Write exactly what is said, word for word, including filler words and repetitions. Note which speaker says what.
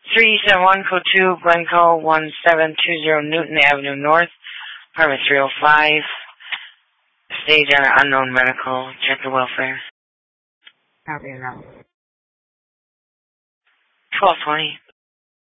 Speaker 1: three seven one, code two, Glencoe, one seven two zero Newton Avenue North, apartment three oh five. Stage on unknown medical. Check the welfare.
Speaker 2: Copy enough.
Speaker 1: twelve twenty.